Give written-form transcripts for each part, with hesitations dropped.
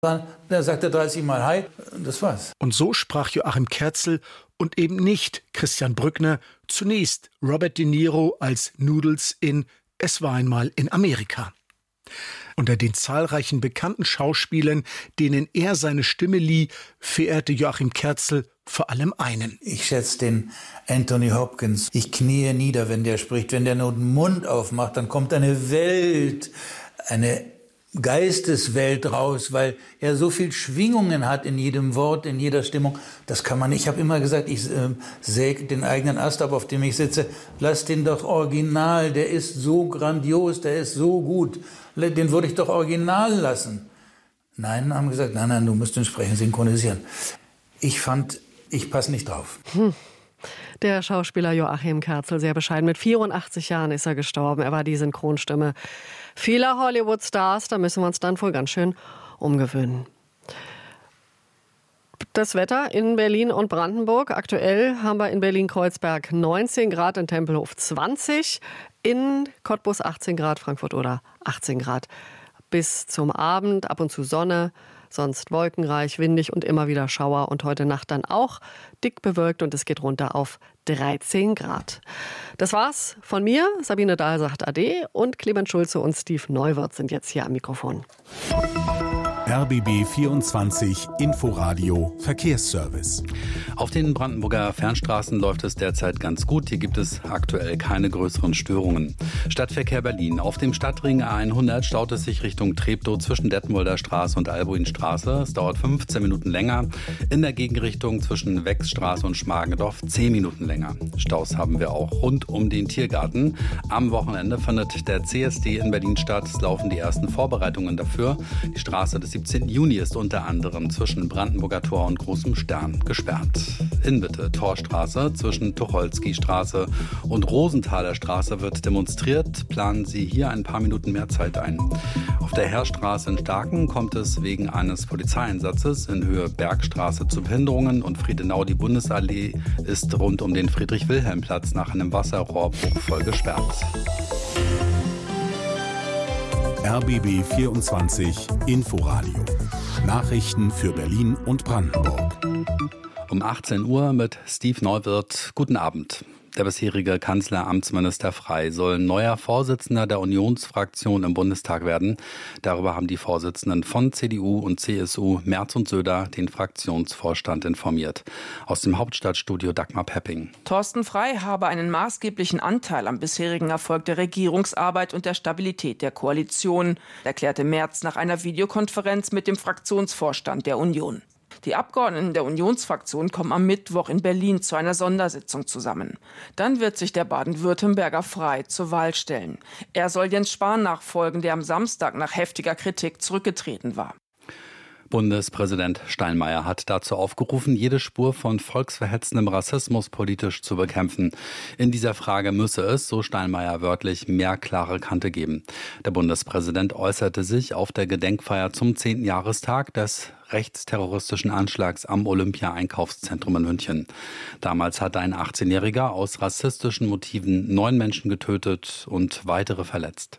Da sagt er 30 Mal Hi, das war's. Und so sprach Joachim Kerzel und eben nicht Christian Brückner zunächst Robert De Niro als Noodles in Es war einmal in Amerika. Unter den zahlreichen bekannten Schauspielern, denen er seine Stimme lieh, verehrte Joachim Kerzel vor allem einen. Ich schätze den Anthony Hopkins. Ich kniee nieder, wenn der spricht. Wenn der nur den Mund aufmacht, dann kommt eine Welt, eine Geisteswelt raus, weil er so viel Schwingungen hat in jedem Wort, in jeder Stimmung. Das kann man nicht. Ich habe immer gesagt, ich säge den eigenen Ast ab, auf dem ich sitze. Lass den doch original. Der ist so grandios, der ist so gut. Den würde ich doch original lassen. Nein, haben gesagt, nein, du musst den Sprechen synchronisieren. Ich fand, ich passe nicht drauf. Der Schauspieler Joachim Kerzel, sehr bescheiden. Mit 84 Jahren ist er gestorben. Er war die Synchronstimme vieler Hollywood-Stars. Da müssen wir uns dann wohl ganz schön umgewöhnen. Das Wetter in Berlin und Brandenburg. Aktuell haben wir in Berlin-Kreuzberg 19 Grad, in Tempelhof 20, in Cottbus 18 Grad, Frankfurt oder 18 Grad. Bis zum Abend ab und zu Sonne, sonst wolkenreich, windig und immer wieder Schauer. Und heute Nacht dann auch dick bewölkt und es geht runter auf 13 Grad. Das war's von mir. Sabine Dahl sagt Ade und Clemens Schulze und Steve Neuwirth sind jetzt hier am Mikrofon. RBB 24 Inforadio Verkehrsservice. Auf den Brandenburger Fernstraßen läuft es derzeit ganz gut. Hier gibt es aktuell keine größeren Störungen. Stadtverkehr Berlin. Auf dem Stadtring A100 staut es sich Richtung Treptow zwischen Detmolder Straße und Albuinstraße. Es dauert 15 Minuten länger. In der Gegenrichtung zwischen Wechsstraße und Schmargendorf 10 Minuten länger. Staus haben wir auch rund um den Tiergarten. Am Wochenende findet der CSD in Berlin statt. Es laufen die ersten Vorbereitungen dafür. Die Straße des 17. Juni ist unter anderem zwischen Brandenburger Tor und Großem Stern gesperrt. In Mitte Torstraße zwischen Tucholsky-Straße und Rosenthaler Straße wird demonstriert. Planen Sie hier ein paar Minuten mehr Zeit ein. Auf der Heerstraße in Starken kommt es wegen eines Polizeieinsatzes in Höhe Bergstraße zu Behinderungen und Friedenau, die Bundesallee, ist rund um den Friedrich-Wilhelm-Platz nach einem Wasserrohrbruch voll gesperrt. RBB 24 Inforadio. Nachrichten für Berlin und Brandenburg. Um 18 Uhr mit Steve Neuwirth. Guten Abend. Der bisherige Kanzleramtsminister Frey soll neuer Vorsitzender der Unionsfraktion im Bundestag werden. Darüber haben die Vorsitzenden von CDU und CSU, Merz und Söder, den Fraktionsvorstand informiert. Aus dem Hauptstadtstudio Dagmar Pepping. Thorsten Frey habe einen maßgeblichen Anteil am bisherigen Erfolg der Regierungsarbeit und der Stabilität der Koalition, erklärte Merz nach einer Videokonferenz mit dem Fraktionsvorstand der Union. Die Abgeordneten der Unionsfraktion kommen am Mittwoch in Berlin zu einer Sondersitzung zusammen. Dann wird sich der Baden-Württemberger Frey zur Wahl stellen. Er soll Jens Spahn nachfolgen, der am Samstag nach heftiger Kritik zurückgetreten war. Bundespräsident Steinmeier hat dazu aufgerufen, jede Spur von volksverhetzendem Rassismus politisch zu bekämpfen. In dieser Frage müsse es, so Steinmeier wörtlich, mehr klare Kante geben. Der Bundespräsident äußerte sich auf der Gedenkfeier zum 10. Jahrestag des rechtsterroristischen Anschlags am Olympia-Einkaufszentrum in München. Damals hatte ein 18-Jähriger aus rassistischen Motiven 9 Menschen getötet und weitere verletzt.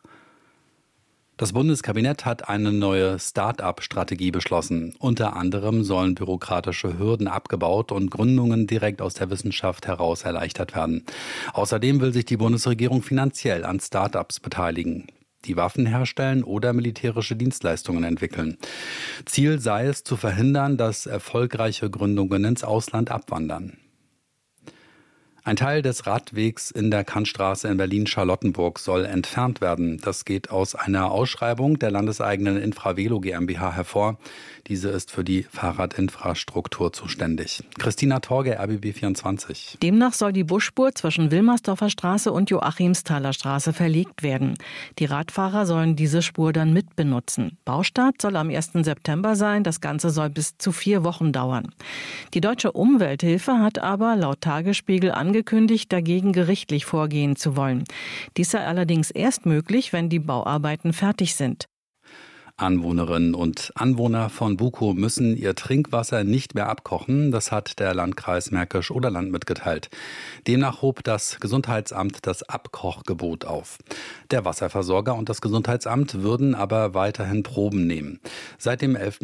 Das Bundeskabinett hat eine neue Start-up-Strategie beschlossen. Unter anderem sollen bürokratische Hürden abgebaut und Gründungen direkt aus der Wissenschaft heraus erleichtert werden. Außerdem will sich die Bundesregierung finanziell an Start-ups beteiligen, die Waffen herstellen oder militärische Dienstleistungen entwickeln. Ziel sei es, zu verhindern, dass erfolgreiche Gründungen ins Ausland abwandern. Ein Teil des Radwegs in der Kantstraße in Berlin-Charlottenburg soll entfernt werden. Das geht aus einer Ausschreibung der landeseigenen Infravelo GmbH hervor. Diese ist für die Fahrradinfrastruktur zuständig. Christina Torge, RBB 24. Demnach soll die Busspur zwischen Wilmersdorfer Straße und Joachimsthaler Straße verlegt werden. Die Radfahrer sollen diese Spur dann mitbenutzen. Baustart soll am 1. September sein. Das Ganze soll bis zu 4 Wochen dauern. Die Deutsche Umwelthilfe hat aber laut Tagesspiegel angekündigt, dagegen gerichtlich vorgehen zu wollen. Dies sei allerdings erst möglich, wenn die Bauarbeiten fertig sind. Anwohnerinnen und Anwohner von Bukow müssen ihr Trinkwasser nicht mehr abkochen. Das hat der Landkreis Märkisch-Oderland mitgeteilt. Demnach hob das Gesundheitsamt das Abkochgebot auf. Der Wasserversorger und das Gesundheitsamt würden aber weiterhin Proben nehmen. Seit dem 11.